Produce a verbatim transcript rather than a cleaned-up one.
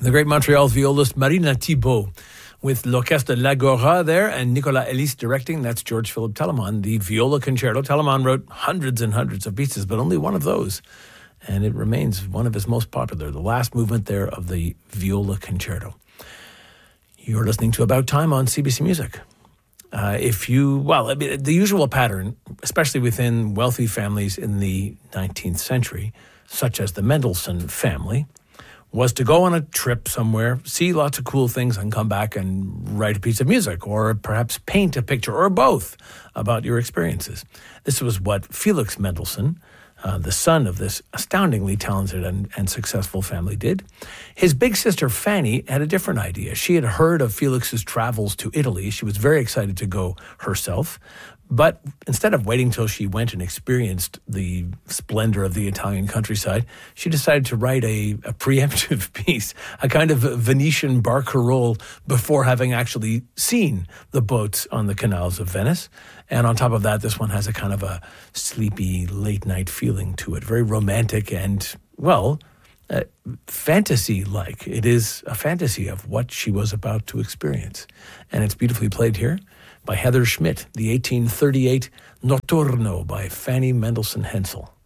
The great Montreal violist Marina Thibault with L'Orchestre de l'Agora there and Nicolas Elis directing. That's George Philippe Telemann, the viola concerto. Telemann wrote hundreds and hundreds of pieces, but only one of those. And it remains one of his most popular, the last movement there of the viola concerto. You're listening to About Time on C B C Music. Uh, if you, well, I mean, the usual pattern, especially within wealthy families in the nineteenth century, such as the Mendelssohn family, was to go on a trip somewhere, see lots of cool things, and come back and write a piece of music, or perhaps paint a picture, or both, about your experiences. This was what Felix Mendelssohn, uh, the son of this astoundingly talented and, and successful family, did. His big sister Fanny had a different idea. She had heard of Felix's travels to Italy. She was very excited to go herself. But instead of waiting till she went and experienced the splendor of the Italian countryside, she decided to write a, a preemptive piece, a kind of Venetian barcarolle before having actually seen the boats on the canals of Venice. And on top of that, this one has a kind of a sleepy late-night feeling to it, very romantic and, well, uh, fantasy-like. It is a fantasy of what she was about to experience. And it's beautifully played here by Heather Schmidt, the eighteen thirty-eight Notturno by Fanny Mendelssohn Hensel.